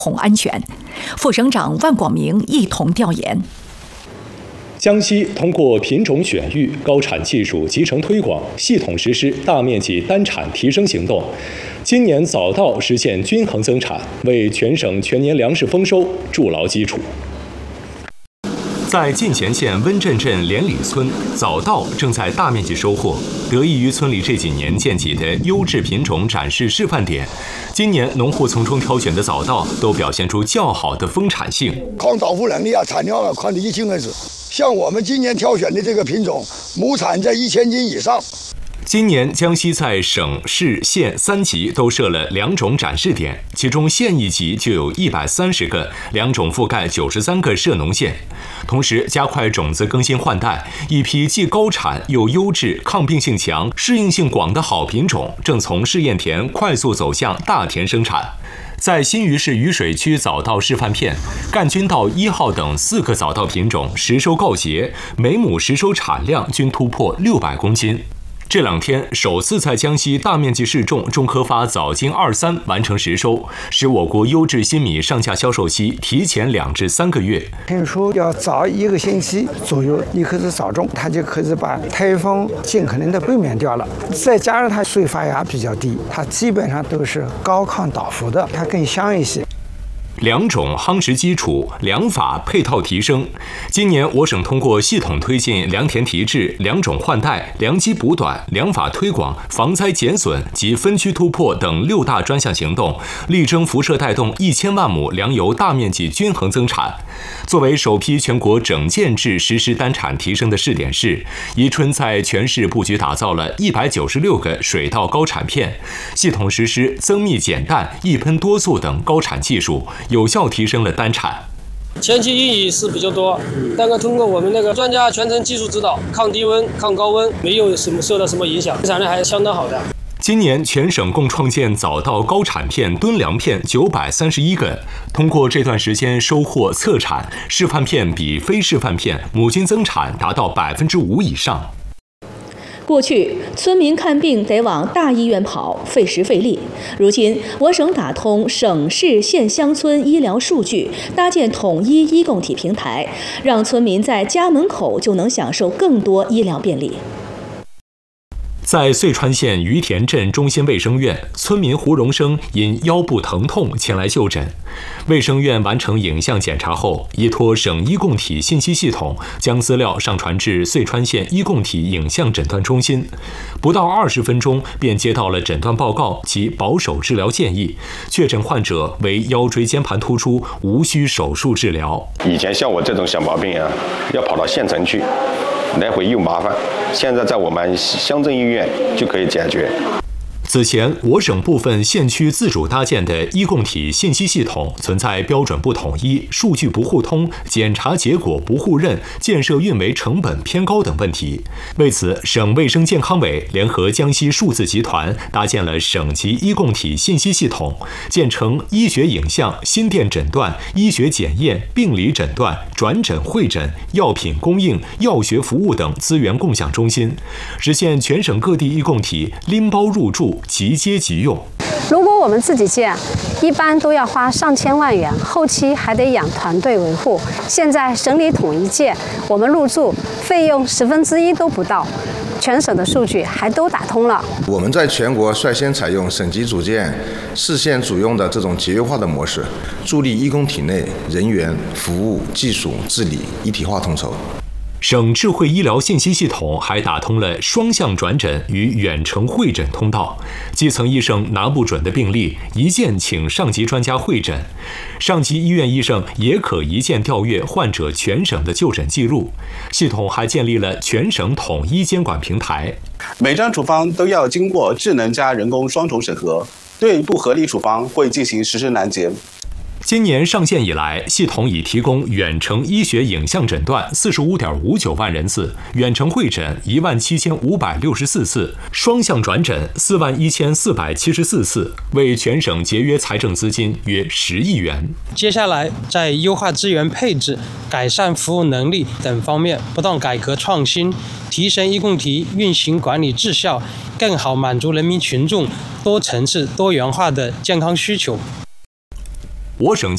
统安全。副省长万广明一同调研。 江西通过品种选育、高产技术集成推广，系统实施大面积单产提升行动，今年早稻实现均衡增产，为全省全年粮食丰收筑牢基础。在进贤县温镇镇连里村，早稻正在大面积收获，得益于村里这几年建起的优质品种展示示范点。今年农户从中挑选的早稻都表现出较好的丰产性， 抗倒伏能力啊，产量啊，看得一清二楚。像我们今年挑选的这个品种，亩产在1000斤以上。 今年江西在省、市、县3级都设了2种展示点，其中县一级就有130个，2种覆盖93个涉农县。同时，加快种子更新换代，一批既高产又优质、抗病性强、适应性广的好品种正从试验田快速走向大田生产。在新余市渝水区早稻示范片，赣军稻1号等4个早稻品种实收告捷，每亩实收产量均突破600公斤。这2天首次在江西大面积试种中科发早金23完成实收，使我国优质新米上架销售期提前2至3个月。 听说要早1个星期左右，你开始早种，它就可以把台风尽可能的避免掉了。再加上它水发芽比较低，它基本上都是高抗倒伏的，它更香一些。 2种夯实基础，粮法配套提升。今年我省通过系统推进良田提质、良种换代、良机补短、粮法推广、防灾减损及分区突破等6大专项行动，力争辐射带动1000万亩粮油大面积均衡增产。作为首批全国整建制实施单产提升的试点市，宜春在全市布局打造了196个水稻高产片，系统实施增密减氮、一喷多速等高产技术，有效提升了单产。 前期阴雨是比较多，但是通过我们那个专家全程技术指导，抗低温、抗高温，没有受到什么影响，产量还是相当好的。 今年全省共创建早稻高产片、吨粮片931个，通过这段时间收获测产，示范片比非示范片亩均增产达到5%以上。 过去，村民看病得往大医院跑，费时费力。如今，我省打通省市县乡村医疗数据，搭建统一医共体平台，让村民在家门口就能享受更多医疗便利。 在遂川县于田镇中心卫生院，村民胡荣生因腰部疼痛前来就诊。卫生院完成影像检查后，依托省医共体信息系统，将资料上传至遂川县医共体影像诊断中心。不到20分钟，便接到了诊断报告及保守治疗建议，确诊患者为腰椎间盘突出，无需手术治疗。 以前像我这种小毛病啊，要跑到县城去，来回又麻烦，现在在我们乡镇医院就可以解决。 此前，我省部分县区自主搭建的医共体信息系统存在标准不统一、数据不互通、检查结果不互认、建设运维成本偏高等问题。为此，省卫生健康委联合江西数字集团搭建了省级医共体信息系统，建成医学影像、心电诊断、医学检验、病理诊断、转诊会诊、药品供应、药学服务等资源共享中心，实现全省各地医共体拎包入住，即接即用。 如果我们自己建，一般都要花上千万元，后期还得养团队维护。现在省里统一建，我们入驻费用1/10都不到，全省的数据还都打通了。 我们在全国率先采用省级组建、市县组用的这种节约化的模式，助力医共体内人员、服务、技术、治理一体化统筹。 省智慧医疗信息系统还打通了双向转诊与远程会诊通道，基层医生拿不准的病例，一键请上级专家会诊，上级医院医生也可一键调阅患者全省的就诊记录。系统还建立了全省统一监管平台， 每张处方都要经过智能加人工双重审核，对不合理处方会进行实施拦截。 今年上线以来，系统已提供远程医学影像诊断45.59万人次，远程会诊17564次，双向转诊41474次，为全省节约财政资金约10亿元。 接下来，在优化资源配置、改善服务能力等方面不断改革创新，提升医共体运行管理质效，更好满足人民群众多层次、多元化的健康需求。 我省